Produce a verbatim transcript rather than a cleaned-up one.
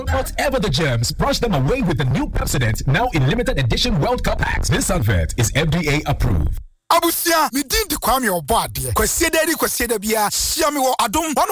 Whatever the germs, brush them away with the new Pepsodent, now in limited edition World Cup packs. This advert is F D A approved. Abusia, mi din di kwame obade. Kwesi dedi kwesi da bia, sia mi wo adom